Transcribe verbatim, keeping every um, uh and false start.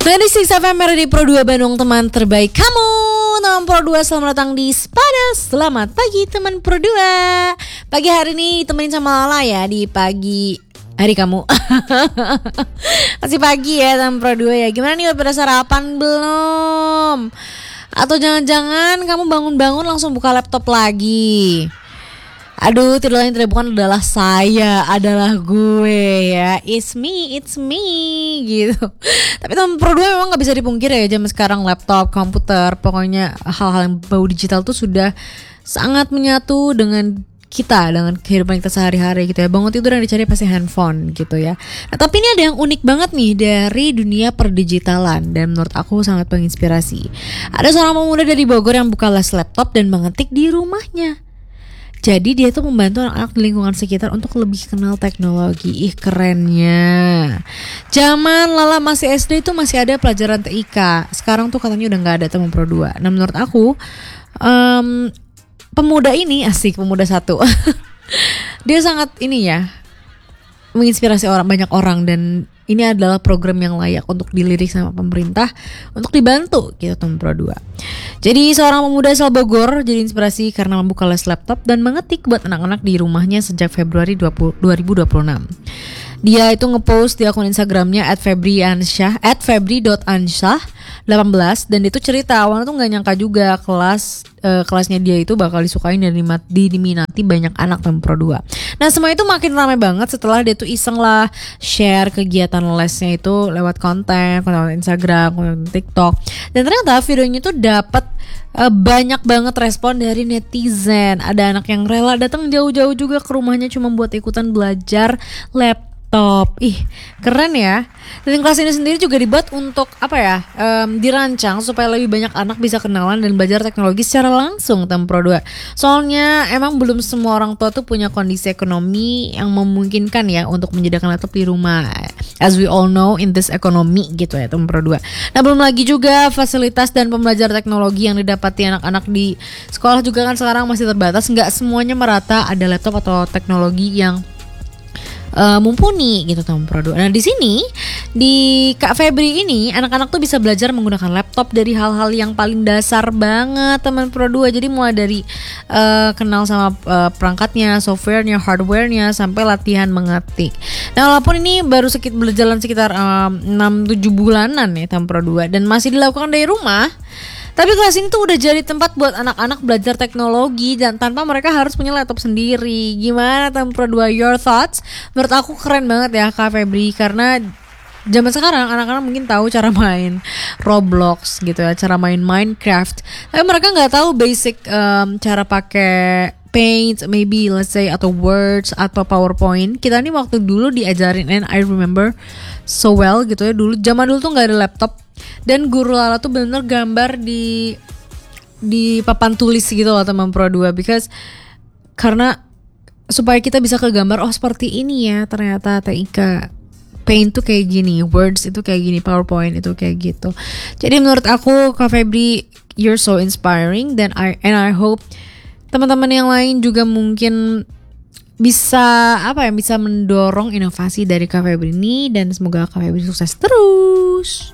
sembilan puluh enam F M Radio Pro dua Bandung, teman terbaik kamu. Teman Pro dua, selamat datang di Spada. Selamat pagi teman Pro dua. Pagi hari ini temenin sama Lala ya di pagi hari kamu. Masih pagi ya teman Pro dua ya. Gimana nih, udah pada sarapan belum? Atau jangan-jangan kamu bangun-bangun langsung buka laptop lagi? Aduh, tidak lain tidak bukan adalah saya, adalah gue ya. It's me, it's me gitu. Tapi teman Pro dua memang gak bisa dipungkiri ya, zaman sekarang laptop, komputer, pokoknya hal-hal yang bau digital tuh sudah sangat menyatu dengan kita, dengan kehidupan kita sehari-hari gitu ya. Bangun tidur yang dicari pasti handphone gitu ya. Nah, tapi ini ada yang unik banget nih dari dunia perdigitalan dan menurut aku sangat menginspirasi. Ada seorang pemuda dari Bogor yang buka les laptop dan mengetik di rumahnya. Jadi dia tuh membantu anak-anak di lingkungan sekitar untuk lebih kenal teknologi. Ih, kerennya. Zaman Lala masih S D itu masih ada pelajaran T I K. Sekarang tuh katanya udah gak ada teman Pro dua. Nah, menurut aku um, pemuda ini asik, pemuda satu. Dia sangat ini ya, menginspirasi orang, banyak orang. Dan ini adalah program yang layak untuk dilirik sama pemerintah, untuk dibantu gitu teman Pro dua. Jadi seorang pemuda asal Bogor jadi inspirasi karena membuka les laptop dan mengetik buat anak-anak di rumahnya sejak Februari dua ribu dua puluh enam. Dia itu ngepost di akun Instagramnya at febriansyah at febri dot ansyah delapan belas, dan itu cerita awalnya tuh nggak nyangka juga kelas uh, kelasnya dia itu bakal disukain dan diminati banyak anak teman Pro dua. Nah, semua itu makin ramai banget setelah dia tuh iseng lah share kegiatan lesnya itu lewat konten, konten Instagram, konten TikTok, dan ternyata videonya tuh dapat uh, banyak banget respon dari netizen. Ada anak yang rela datang jauh-jauh juga ke rumahnya cuma buat ikutan belajar laptop. Top, ih keren ya. Dan kelas ini sendiri juga dibuat untuk apa ya, um, dirancang supaya lebih banyak anak bisa kenalan dan belajar teknologi secara langsung teman Pro dua. Soalnya emang belum semua orang tua tuh punya kondisi ekonomi yang memungkinkan ya untuk menyediakan laptop di rumah. As we all know in this economy gitu ya teman Pro dua. Nah, belum lagi juga fasilitas dan pembelajaran teknologi yang didapati anak-anak di sekolah juga kan sekarang masih terbatas. Nggak semuanya merata ada laptop atau teknologi yang Uh, mumpuni gitu teman Pro dua. Nah, di sini di Kak Febri ini anak-anak tuh bisa belajar menggunakan laptop dari hal-hal yang paling dasar banget teman Pro dua. Jadi mulai dari uh, kenal sama uh, perangkatnya, softwarenya, hardwarenya, sampai latihan mengetik. Nah, walaupun ini baru sekit berjalan sekitar um, enam tujuh bulanan ya teman Pro dua dan masih dilakukan dari rumah, tapi kelas ini tuh udah jadi tempat buat anak-anak belajar teknologi dan tanpa mereka harus punya laptop sendiri. Gimana teman Pro dua, your thoughts? Menurut aku keren banget ya Kak Febri, karena zaman sekarang anak-anak mungkin tahu cara main Roblox gitu ya, cara main Minecraft, tapi mereka nggak tahu basic um, cara pakai Paint, maybe let's say, atau Words atau PowerPoint. Kita nih waktu dulu diajarin, and I remember so well gitu ya, dulu zaman dulu tuh nggak ada laptop dan guru Lala tuh bener gambar di di papan tulis gitu loh teman Pro dua, because karena supaya kita bisa kegambar, oh seperti ini ya ternyata T I K, Paint tuh kayak gini, Words itu kayak gini, PowerPoint itu kayak gitu. Jadi menurut aku Kak Febri, you're so inspiring, dan I and I hope teman-teman yang lain juga mungkin bisa apa ya, bisa mendorong inovasi dari Kak Febri ini, dan semoga Kak Febri sukses terus.